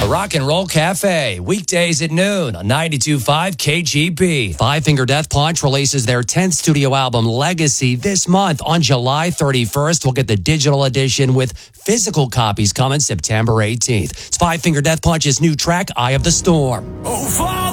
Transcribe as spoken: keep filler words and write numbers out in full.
The Rock and Roll Cafe, weekdays at noon on ninety-two point five K G B. Five Finger Death Punch releases their tenth studio album, Legacy, this month on July thirty-first. We'll get the digital edition with physical copies coming September eighteenth. It's Five Finger Death Punch's new track, Eye of the Storm. Oh, Father!